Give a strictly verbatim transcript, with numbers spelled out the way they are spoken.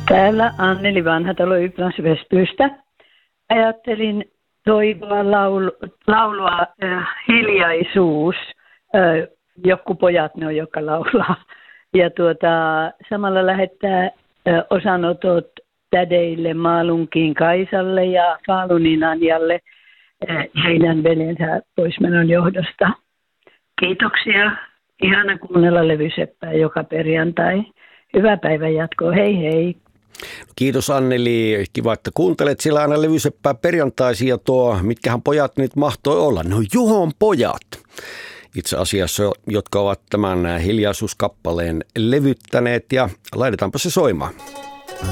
Täällä Anneli Vanhatalo Ypläs-Vespyystä. Ajattelin toivoa laulu, laulua äh, Hiljaisuus. Äh, joku pojat ne on, jotka laulaa. Ja tuota, samalla lähettää äh, osanotot tädeille Maalunkiin Kaisalle ja Faalunin Anjalle äh, heidän veljensä poismenon johdosta. Kiitoksia. Ihana kuunnella Levyseppää joka perjantai. Hyvää päivän jatkoa. Hei hei. Kiitos Anneli. Kiva, että kuuntelet siellä aina Levyseppää perjantaisin ja tuo, mitkähän pojat nyt mahtoi olla. No Juhon pojat. Itse asiassa, jotka ovat tämän hiljaisuuskappaleen levyttäneet ja laitetaanpa se soimaan.